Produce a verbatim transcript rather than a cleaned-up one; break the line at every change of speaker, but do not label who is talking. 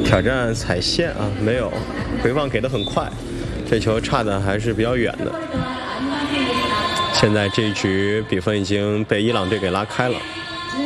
挑战踩线啊，没有，回放给的很快，这球差的还是比较远的。现在这一局比分已经被伊朗队给拉开了。